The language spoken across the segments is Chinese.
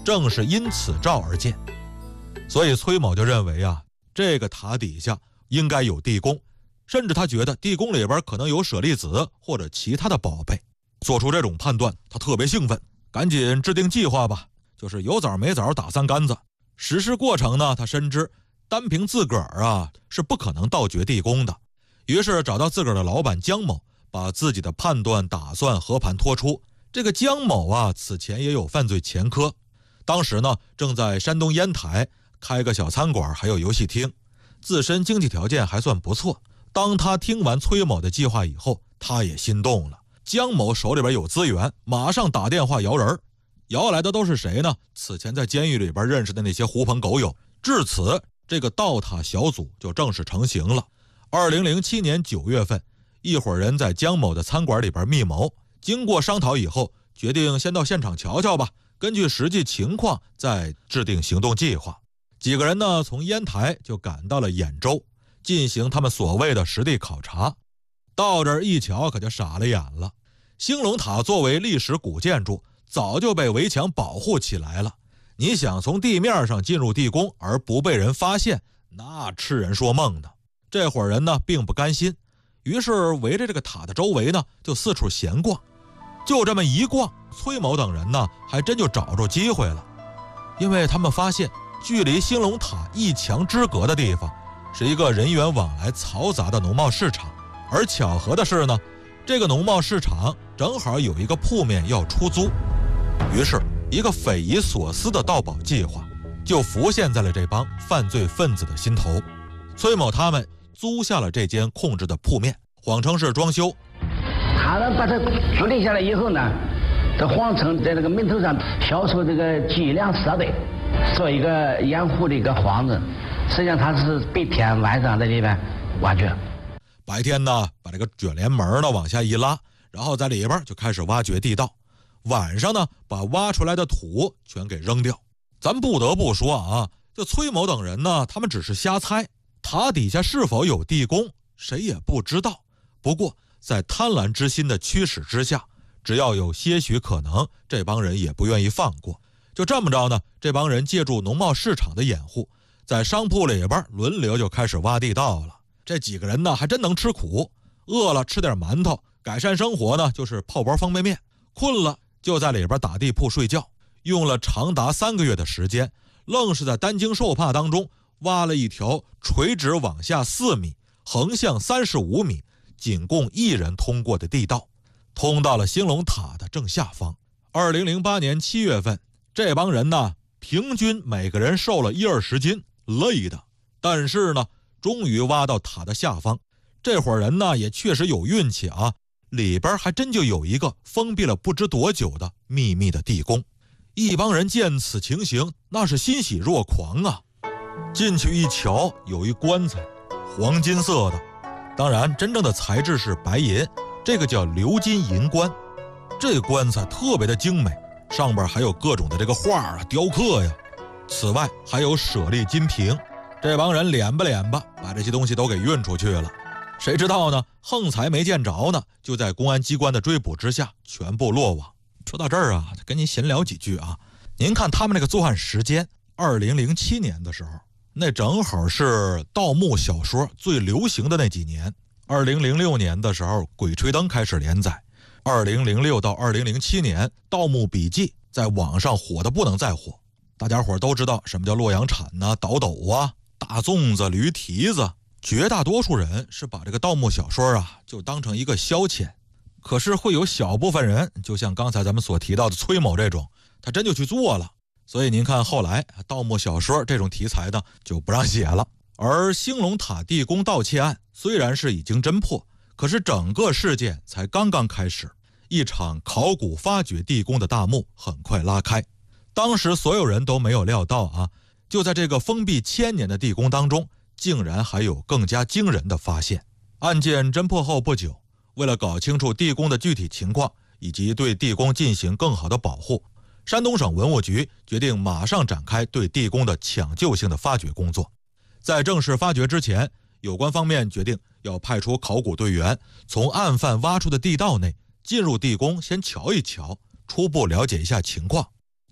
正是因此照而建。所以崔某就认为啊，这个塔底下应该有地宫，甚至他觉得地宫里边可能有舍利子或者其他的宝贝。做出这种判断，他特别兴奋，赶紧制定计划吧，就是有枣没枣打三竿子。实施过程呢，他深知单凭自个儿啊是不可能盗掘地宫的，于是找到自个儿的老板姜某，把自己的判断打算和盘托出。这个姜某啊，此前也有犯罪前科，当时呢正在山东烟台开个小餐馆，还有游戏厅，自身经济条件还算不错。当他听完崔某的计划以后，他也心动了。姜某手里边有资源，马上打电话摇人，摇来的都是谁呢？此前在监狱里边认识的那些狐朋狗友。至此，这个盗塔小组就正式成型了。2007年9月份，一伙人在姜某的餐馆里边密谋，经过商讨以后，决定先到现场瞧瞧吧，根据实际情况再制定行动计划。几个人呢，从烟台就赶到了兖州，进行他们所谓的实地考察。到这儿一瞧，可就傻了眼了。兴隆塔作为历史古建筑，早就被围墙保护起来了。你想从地面上进入地宫而不被人发现，那痴人说梦呢。这伙人呢并不甘心，于是围着这个塔的周围呢就四处闲逛。就这么一逛，崔某等人呢还真就找着机会了，因为他们发现距离兴隆塔一墙之隔的地方是一个人员往来嘈杂的农贸市场。而巧合的是呢，这个农贸市场正好有一个铺面要出租，于是一个匪夷所思的盗宝计划就浮现在了这帮犯罪分子的心头。崔某他们租下了这间控制的铺面，谎称是装修。 他呢把它租赁下来以后呢，他谎称在那个门头上销售这个计量设备，做一个掩护的一个幌子。实际上他是白天晚上在里边挖掘。 白天呢，把这个卷帘门呢往下一拉，然后在里边就开始挖掘地道。晚上呢，把挖出来的土全给扔掉。咱不得不说啊，就崔某等人呢，他们只是瞎猜，塔底下是否有地宫，谁也不知道。不过在贪婪之心的驱使之下，只要有些许可能，这帮人也不愿意放过。就这么着呢，这帮人借助农贸市场的掩护，在商铺里边轮流就开始挖地道了。这几个人呢还真能吃苦，饿了吃点馒头，改善生活呢就是泡包方便面，困了就在里边打地铺睡觉。用了长达3个月的时间，愣是在担惊受怕当中挖了一条垂直往下4米，横向35米，仅供1人通过的地道，通到了兴隆塔的正下方。2008年7月份，这帮人呢平均每个人瘦了10-20斤，累的，但是呢终于挖到塔的下方。这伙人呢也确实有运气啊，里边还真就有一个封闭了不知多久的秘密的地宫。一帮人见此情形，那是欣喜若狂啊。进去一瞧，有一棺材，黄金色的，当然真正的材质是白银，这个叫鎏金银棺。这棺材特别的精美，上边还有各种的这个画啊、雕刻呀。此外还有舍利金瓶。这帮人敛吧敛吧，把这些东西都给运出去了。谁知道呢，横财没见着呢，就在公安机关的追捕之下全部落网。说到这儿啊，跟您闲聊几句啊。您看他们那个作案时间，2007年的时候，那正好是盗墓小说最流行的那几年。2006年的时候，《鬼吹灯》开始连载，2006到2007年，《盗墓笔记》在网上火得不能再火。大家伙都知道什么叫洛阳铲啊、倒斗啊、大粽子、驴蹄子。绝大多数人是把这个盗墓小说啊就当成一个消遣，可是会有小部分人，就像刚才咱们所提到的崔某这种，他真就去做了。所以您看后来盗墓小说这种题材呢就不让写了。而兴隆塔地宫盗窃案虽然是已经侦破，可是整个事件才刚刚开始，一场考古发掘地宫的大幕很快拉开。当时所有人都没有料到啊，就在这个封闭1000年的地宫当中，竟然还有更加惊人的发现。案件侦破后不久，为了搞清楚地宫的具体情况，以及对地宫进行更好的保护，山东省文物局决定马上展开对地宫的抢救性的发掘工作。在正式发掘之前，有关方面决定要派出考古队员，从案犯挖出的地道内进入地宫，先瞧一瞧，初步了解一下情况。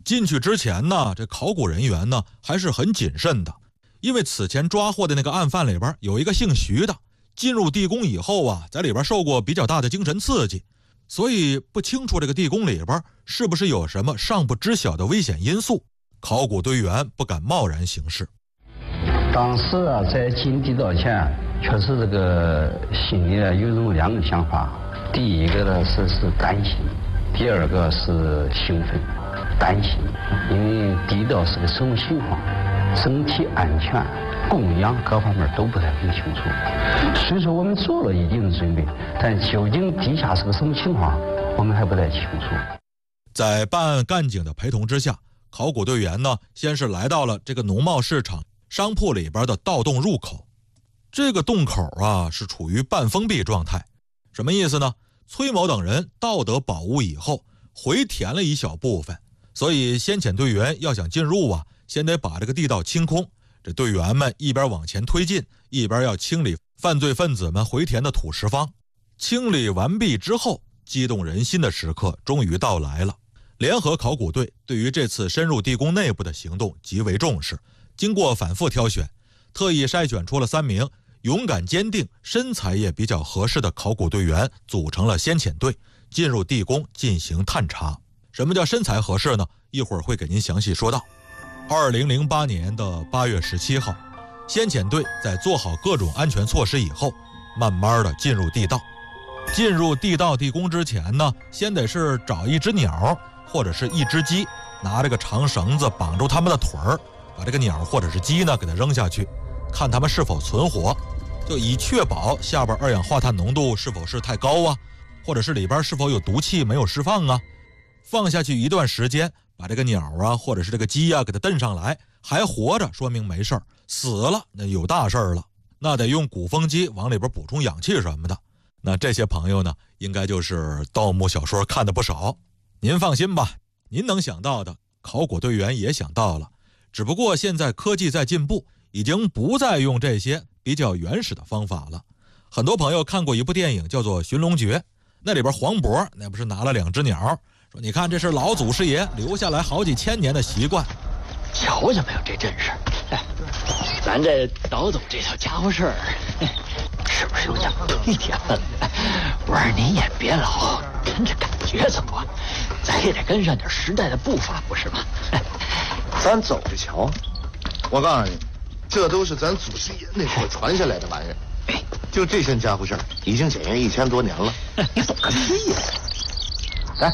进去之前呢，这考古人员呢还是很谨慎的，因为此前抓获的那个案犯里边有一个姓徐的，进入地宫以后啊，在里边受过比较大的精神刺激，所以不清楚这个地宫里边是不是有什么尚不知晓的危险因素，考古队员不敢贸然行事。 当时啊，在进地道前，确实这个心里有这么两个想法。第一个呢是担心，第二个是兴奋。担心，因为地道是个什么情况，整体安全、供养各方面都不太很清楚。虽说我们做了一定的准备，但究竟地下是个什么情况，我们还不太清楚。 在办案干警的陪同之下，考古队员呢，先是来到了这个农贸市场商铺里边的盗洞入口。这个洞口啊是处于半封闭状态，什么意思呢？崔某等人盗得宝物以后，回填了一小部分。所以先遣队员要想进入啊，先得把这个地道清空。这队员们一边往前推进，一边要清理犯罪分子们回填的土石方。清理完毕之后，激动人心的时刻终于到来了。联合考古队对于这次深入地宫内部的行动极为重视，经过反复挑选，特意筛选出了3名勇敢坚定、身材也比较合适的考古队员，组成了先遣队，进入地宫进行探查。什么叫身材合适呢？一会儿会给您详细说到。2008年的8月17号，先遣队在做好各种安全措施以后，慢慢的进入地道。进入地道地宫之前呢，先得是找一只鸟或者是一只鸡，拿这个长绳子绑住它们的腿儿，把这个鸟或者是鸡呢给它扔下去，看它们是否存活，就以确保下边二氧化碳浓度是否是太高啊，或者是里边是否有毒气没有释放啊。放下去一段时间，把这个鸟啊或者是这个鸡啊给它蹬上来，还活着说明没事儿，死了那有大事儿了，那得用鼓风机往里边补充氧气什么的。那这些朋友呢，应该就是盗墓小说看的不少。您放心吧，您能想到的考古队员也想到了，只不过现在科技在进步，已经不再用这些比较原始的方法了。很多朋友看过一部电影叫做《寻龙诀》，那里边黄渤那不是拿了2只鸟，说你看这是老祖师爷留下来好几千年的习惯。 瞧见没有，这阵势，咱这倒走这条家伙事儿，是不是有点推点了？我说您也别老跟着感觉走啊，咱也得跟上点时代的步伐，不是吗？ 咱走着瞧。我告诉你，这都是咱祖师爷那会儿传下来的玩意儿。就这身家伙事儿，已经检验1000多年了。 你懂个屁呀！来，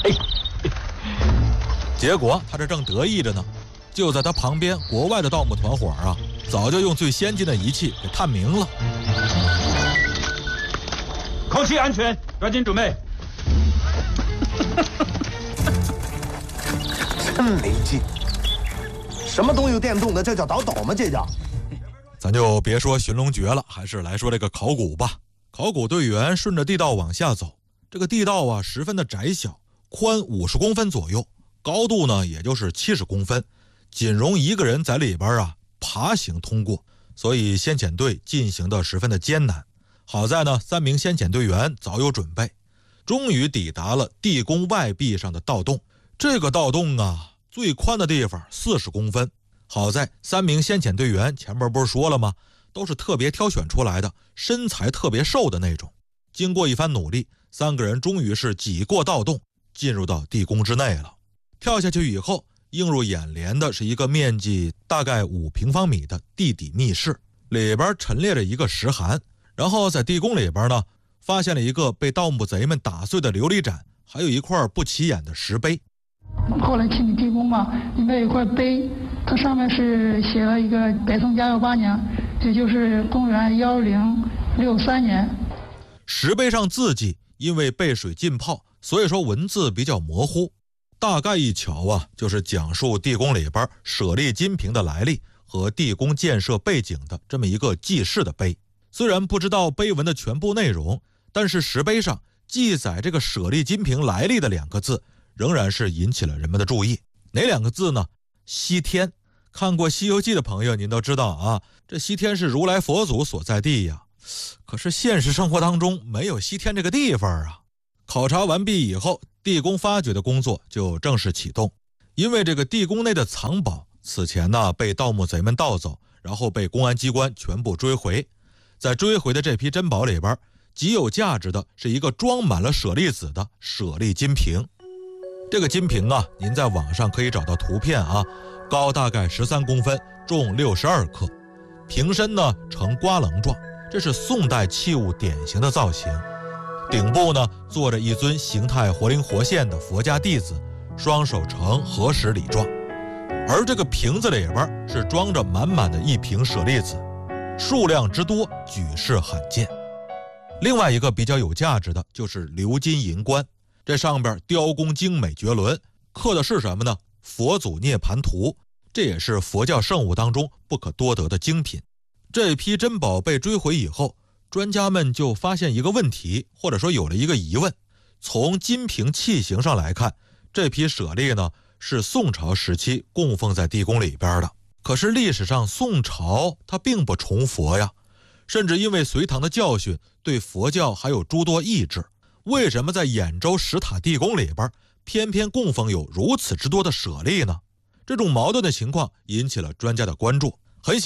结果他这正得意着呢，就在他旁边，国外的盗墓团伙啊，早就用最先进的仪器给探明了。 口气安全，抓紧准备。 真没劲，什么东西电动的，这叫倒斗吗？这叫。 咱就别说寻龙诀了，还是来说这个考古吧。考古队员顺着地道往下走，这个地道啊十分的窄小，宽50公分左右，高度呢也就是70公分，仅容一个人在里边啊爬行通过，所以先遣队进行的十分的艰难。好在呢3名先遣队员早有准备，终于抵达了地宫外壁上的盗洞。这个盗洞啊最宽的地方40公分，好在3名先遣队员前边不是说了吗，都是特别挑选出来的，身材特别瘦的那种。经过一番努力，3个人终于是挤过盗洞，进入到地宫之内了。跳下去以后，映入眼帘的是一个面积大概5平方米的地底密室，里边陈列着一个石函，然后在地宫里边呢，发现了一个被盗墓贼们打碎的琉璃盏，还有一块不起眼的石碑。 后来清理地宫嘛，里面有一块碑，它上面是写了一个北宋嘉佑8年，也就是公元1063年。 石碑上字迹因为被水浸泡，所以说文字比较模糊。大概一瞧啊，就是讲述地宫里边舍利金瓶的来历和地宫建设背景的这么一个记事的碑。虽然不知道碑文的全部内容，但是石碑上记载这个舍利金瓶来历的2个字仍然是引起了人们的注意。哪2个字呢？西天。看过《西游记》的朋友您都知道啊，这西天是如来佛祖所在地呀。可是现实生活当中没有西天这个地方啊。考察完毕以后，地宫发掘的工作就正式启动。 因为这个地宫内的藏宝此前呢被盗墓贼们盗走，然后被公安机关全部追回。在追回的这批珍宝里边，极有价值的是一个装满了舍利子的舍利金瓶。这个金瓶啊，您在网上可以找到图片啊，高大概13公分，重62克，瓶身呢呈瓜棱状，这是宋代器物典型的造型。顶部呢坐着一尊形态活灵活现的佛家弟子，双手呈合十礼状，而这个瓶子里边是装着满满的一瓶舍利子，数量之多，举世罕见。另外一个比较有价值的就是鎏金银冠，这上边雕工精美绝伦，刻的是什么呢？佛祖涅盘图，这也是佛教圣物当中不可多得的精品。这批珍宝被追回以后，专家们就发现一个问题，或者说有了一个疑问。从金瓶器形上来看，这批舍利呢是宋朝时期供奉在地宫里边的。可是历史上宋朝它并不崇佛呀，甚至因为隋唐的教训对佛教还有诸多抑制。为什么在兖州石塔地宫里边偏偏供奉有如此之多的舍利呢？这种矛盾的情况引起了专家的关注。